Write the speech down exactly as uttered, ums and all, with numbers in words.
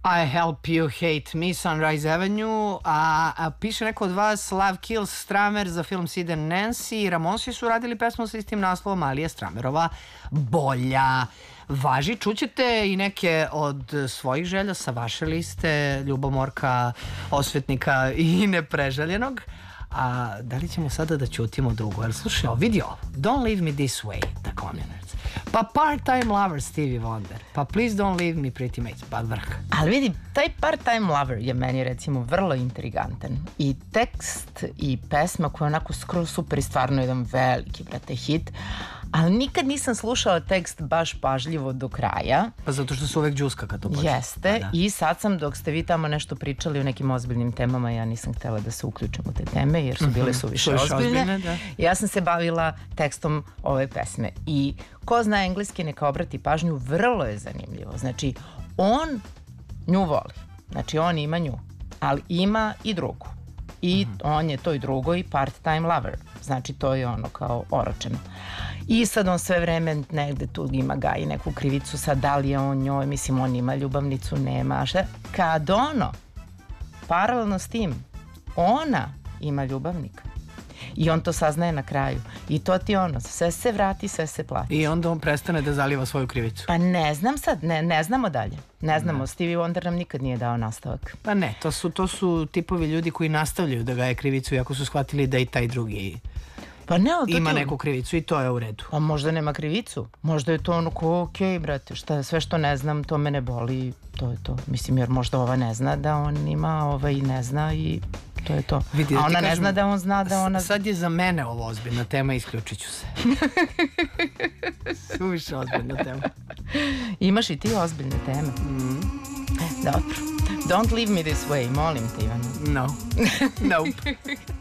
I Help You Hate Me, Sunrise Avenue, a, a piše neko od vas Love Kills Stramer za film Sid and Nancy i Ramonsi su radili pesmu sa istim naslovom, ali je Stramerova bolja. Važi, čućete i neke od svojih želja sa vaše liste ljubomorka, osvetnika i nepreželjenog. A da li ćemo sada da ćutimo drugo? Jer slušaj, vidi ovo. Don't Leave Me This Way, The Communards. Pa Part-Time Lover, Stevie Wonder. Pa Please Don't Leave Me, Pretty Mates. Pa vrh. Ali vidi, taj Part-Time Lover je meni recimo vrlo intrigantan. I tekst i pesma koja je onako skroz super i stvarno jedan veliki, brate, hit. Ali nikad nisam slušala tekst baš pažljivo do kraja. Pa zato što su uvek džuska kad to počne. Jeste, da. I sad sam, dok ste vi tamo nešto pričali o nekim ozbiljnim temama, ja nisam htjela da se uključim u te teme, jer su bile suviše mm-hmm. ozbiljne. ozbiljne da. Ja sam se bavila tekstom ove pesme. I ko zna engleski neka obrati pažnju, vrlo je zanimljivo. Znači, on nju voli. Znači, on ima nju, ali ima i drugu. I mm-hmm. on je toj drugoj part-time lover. Znači, to je ono kao oročeno. I sad on sve vreme negde tu ima gaji neku krivicu, sad da li je on njoj, mislim on ima ljubavnicu, nema, šta? Kad ono, paralelno s tim, ona ima ljubavnika. I on to saznaje na kraju. I to ti ono, sve se vrati, sve se plati. I onda on prestane da zaliva svoju krivicu. Pa ne znam sad, ne, ne znamo dalje. Ne znamo, ne. Stevie Wonder nam nikad nije dao nastavak. Pa ne, to su, to su tipovi ljudi koji nastavljaju da gaje krivicu, iako su shvatili da i taj drugi pa ne, ima ti... neku krivicu i to je u redu. A možda nema krivicu. Možda je to ono ko, ok, brate, šta, sve što ne znam, to me ne boli, to je to. Mislim, jer možda ova ne zna da on ima, ova i ne zna i to je to. Vidi, a ona ne kažem, zna da on zna da ona... Sad je za mene ovo ozbiljna tema, isključit ću se. Suviše ozbiljna tema. Imaš i ti ozbiljne teme? Mm. Dobro. Don't leave me this way, molim te, Ivana. No. Nope.